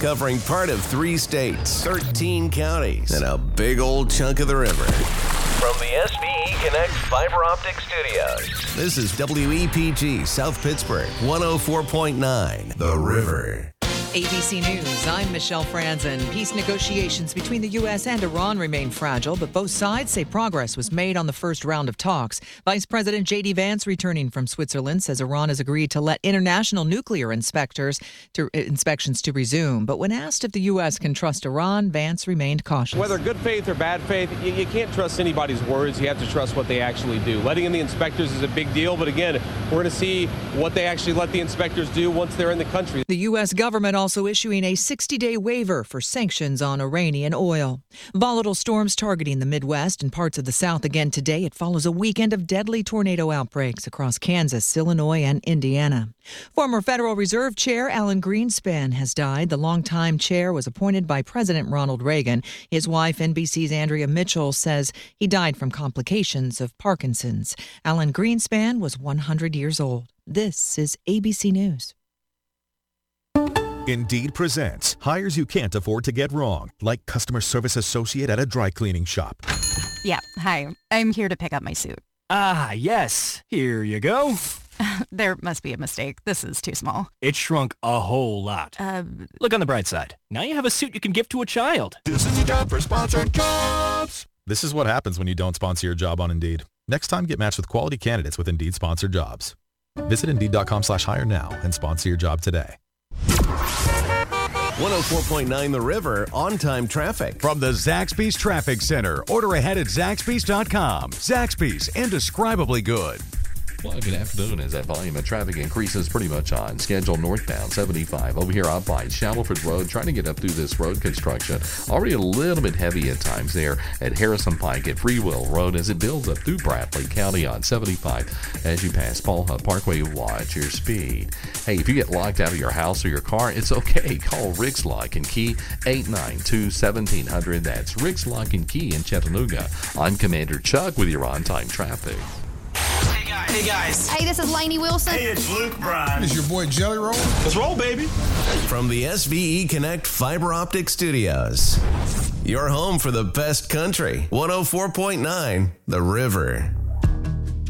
covering part of 3 states, 13 counties, and a big old chunk of the river. From the SBE Connect Fiber Optic Studios, this is WEPG South Pittsburgh, 104.9, The River. ABC News, I'm Michelle Franzen. Peace negotiations between the U.S. and Iran remain fragile, but both sides say progress was made on the first round of talks. Vice President J.D. Vance, returning from Switzerland, says Iran has agreed to let international nuclear inspections to resume. But when asked if the U.S. can trust Iran, Vance remained cautious. Whether good faith or bad faith, you can't trust anybody's words. You have to trust what they actually do. Letting in the inspectors is a big deal, but again, we're going to see what they actually let the inspectors do once they're in the country. The U.S. government also issuing a 60-day waiver for sanctions on Iranian oil. Volatile storms targeting the Midwest and parts of the South again today. It follows a weekend of deadly tornado outbreaks across Kansas, Illinois, and Indiana. Former Federal Reserve Chair Alan Greenspan has died. The longtime chair was appointed by President Ronald Reagan. His wife, NBC's Andrea Mitchell, says he died from complications of Parkinson's. Alan Greenspan was 100 years old. This is ABC News. Indeed presents hires you can't afford to get wrong, like customer service associate at a dry cleaning shop. Yeah, hi. I'm here to pick up my suit. Ah, yes. Here you go. There must be a mistake. This is too small. It shrunk a whole lot. Look on the bright side. Now you have a suit you can give to a child. This is a job for sponsored jobs. This is what happens when you don't sponsor your job on Indeed. Next time, get matched with quality candidates with Indeed sponsored jobs. Visit Indeed.com/hire now and sponsor your job today. 104.9 The River, on-time traffic. From the Zaxby's Traffic Center. Order ahead at Zaxby's.com. Zaxby's, indescribably good. Well, good afternoon. As that volume of traffic increases pretty much on schedule northbound 75 over here up by Shackelford Road, trying to get up through this road construction. Already a little bit heavy at times there at Harrison Pike at Freewell Road as it builds up through Bradley County on 75 as you pass Paul Hunt Parkway. Watch your speed. Hey, if you get locked out of your house or your car, it's okay. Call Rick's Lock and Key 892-1700. That's Rick's Lock and Key in Chattanooga. I'm Commander Chuck with your on-time traffic. Hey guys. Hey, this is Lainey Wilson. Hey, it's Luke Bryan. It's your boy Jelly Roll. Let's roll, baby. From the SBE Connect Fiber Optic Studios, your home for the best country. 104.9 The River.